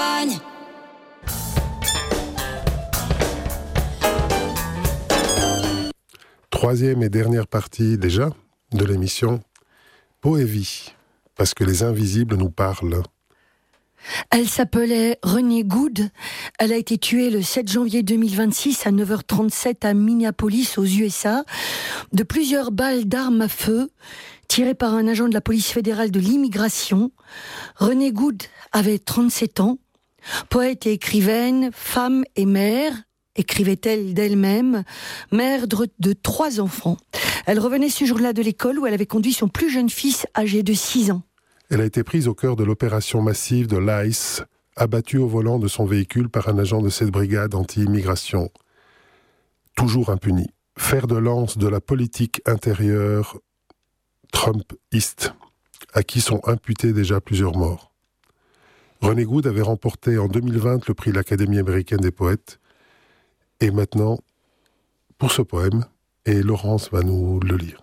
campagne. Troisième et dernière partie déjà de l'émission Poévie, parce que les invisibles nous parlent. Elle s'appelait Renée Good. Elle a été tuée le 7 janvier 2026 à 9h37 à Minneapolis, aux USA, de plusieurs balles d'armes à feu tirées par un agent de la police fédérale de l'immigration. Renée Good avait 37 ans. Poète et écrivaine, femme et mère, écrivait-elle d'elle-même, mère de 3 enfants. Elle revenait ce jour-là de l'école où elle avait conduit son plus jeune fils âgé de 6 ans. Elle a été prise au cœur de l'opération massive de l'ICE, abattue au volant de son véhicule par un agent de cette brigade anti-immigration. Toujours impunie. Fer de lance de la politique intérieure trumpiste, à qui sont imputés déjà plusieurs morts. Renée Good avait remporté en 2020 le prix de l'Académie américaine des poètes. Et maintenant, pour ce poème, et Laurence va nous le lire.